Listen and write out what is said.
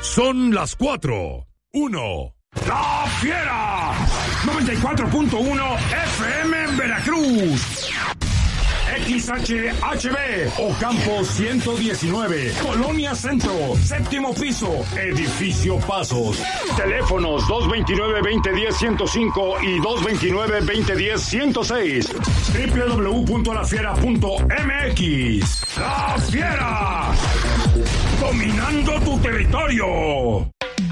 Son las 4:01. ¡La Fiera! 94.1 FM en Veracruz. XHHB, Ocampo 119, Colonia Centro, séptimo piso, Edificio Pasos. Teléfonos 229-2010-105 y 229-2010-106. www.lafiera.mx. ¡La Fiera! Dominando tu territorio.